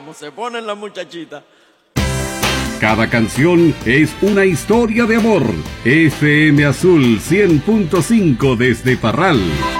como se ponen las muchachitas. Cada canción es una historia de amor. FM Azul 100.5 desde Parral.